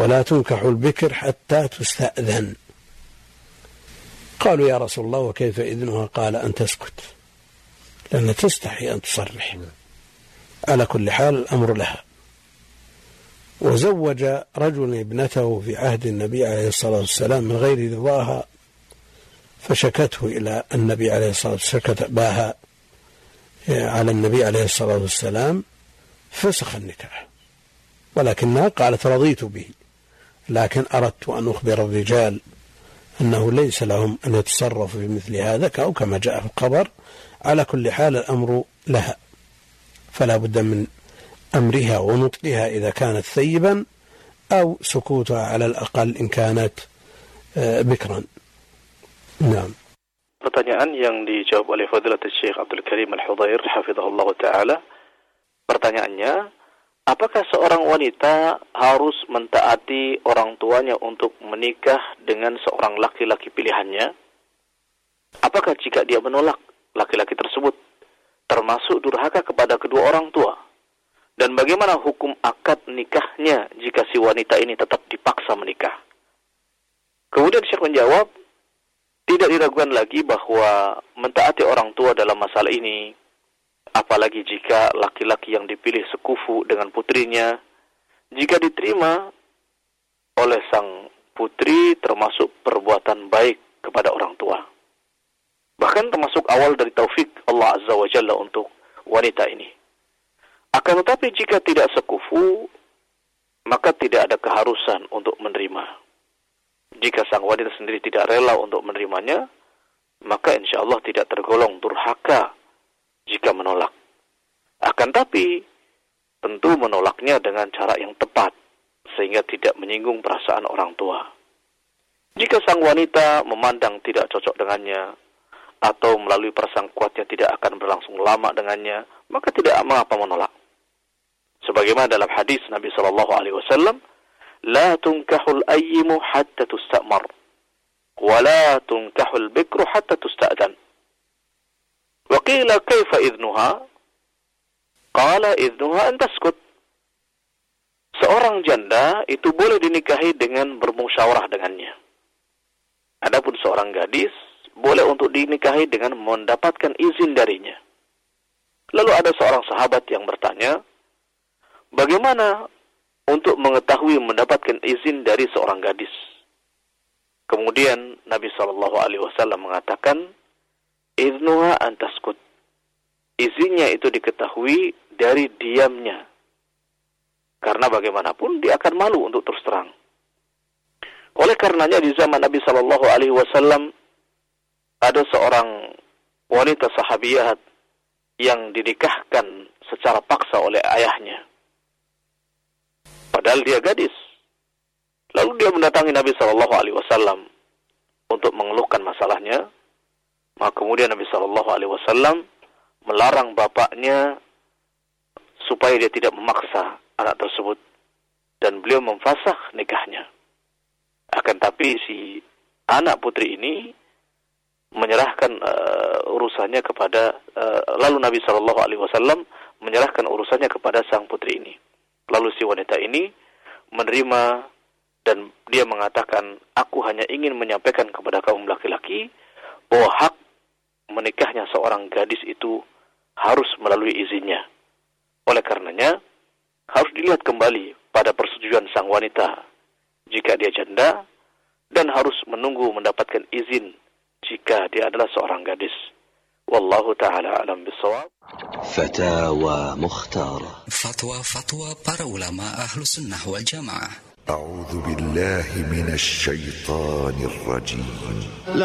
ولا تنكح البكر حتى تستأذن. قالوا يا رسول الله وكيف إذنها؟ قال أن تسكت، لأن تستحي أن تصرح. على كل حال الأمر لها. وزوج رجل ابنته في عهد النبي عليه الصلاة والسلام من غير رضاها، فشكته إلى النبي عليه الصلاة والسلام، شكت باها على النبي عليه الصلاة والسلام، فسخ النكاح، ولكنها قالت رضيت به، لكن أردت أن أخبر الرجال أنه ليس لهم أن يتصرفوا في مثل هذا، أو كما جاء في الخبر. على كل حال الأمر لها، فلا بد من أمرها ونطقها إذا كانت ثيبا، أو سكوتها على الأقل إن كانت بكرا. نعم. Pertanyaan yang dijawab oleh Fadilatul Syekh Abdul Karim Al-Hudair hafizahullah ta'ala. Pertanyaannya, apakah seorang wanita harus mentaati orang tuanya untuk menikah dengan seorang laki-laki pilihannya? Apakah jika dia menolak laki-laki tersebut termasuk durhaka kepada kedua orang tua? Dan bagaimana hukum akad nikahnya jika si wanita ini tetap dipaksa menikah? Kemudian Syekh menjawab, tidak diragukan lagi bahwa mentaati orang tua dalam masalah ini, apalagi jika laki-laki yang dipilih sekufu dengan putrinya, jika diterima oleh sang putri termasuk perbuatan baik kepada orang tua. Bahkan termasuk awal dari taufik Allah Azza wa Jalla untuk wanita ini. Akan tetapi jika tidak sekufu, maka tidak ada keharusan untuk menerima. Jika sang wanita sendiri tidak rela untuk menerimanya, maka insya Allah tidak tergolong durhaka jika menolak. Akan tapi, tentu menolaknya dengan cara yang tepat, sehingga tidak menyinggung perasaan orang tua. Jika sang wanita memandang tidak cocok dengannya, atau melalui perasaan kuatnya tidak akan berlangsung lama dengannya, maka tidak mengapa menolak. Sebagaimana dalam hadis Nabi SAW, لا تنكح الأيم حتى تستأمر ولا تنكح البكر حتى تستأذن. وقيل كيف إذنها؟ قال إذنها أن تسكت. Seorang janda itu boleh dinikahi dengan bermusyawarah dengannya. Adapun seorang gadis boleh untuk dinikahi dengan mendapatkan izin darinya. Lalu ada seorang sahabat yang bertanya, bagaimana untuk mengetahui mendapatkan izin dari seorang gadis? Kemudian Nabi SAW mengatakan, iznuha an taskut. Izinnya itu diketahui dari diamnya. Karena bagaimanapun dia akan malu untuk terus terang. Oleh karenanya di zaman Nabi SAW ada seorang wanita sahabiyah yang dinikahkan secara paksa oleh ayahnya. Padahal dia gadis. Lalu dia mendatangi Nabi SAW untuk mengeluhkan masalahnya. Maka kemudian Nabi SAW melarang bapaknya supaya dia tidak memaksa anak tersebut. Dan beliau memfasakh nikahnya. Akan tapi si anak putri ini menyerahkan urusannya kepada, lalu Nabi SAW menyerahkan urusannya kepada sang putri ini. Lalu si wanita ini menerima dan dia mengatakan, aku hanya ingin menyampaikan kepada kaum laki-laki bahwa hak menikahnya seorang gadis itu harus melalui izinnya. Oleh karenanya, harus dilihat kembali pada persetujuan sang wanita jika dia janda, dan harus menunggu mendapatkan izin jika dia adalah seorang gadis. Wallahu ta'ala alam bisawab. Fatawa Mukhtarah. Fatwa para ulama ahlu sunnah wal jamaah. A'udzu billahi minasy syaithanir rajim.